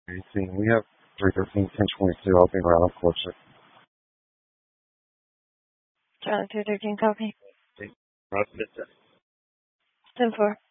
18. We have 313, 1022. I'll be around, of course. Charlie 313, copy. Roger. 10-4.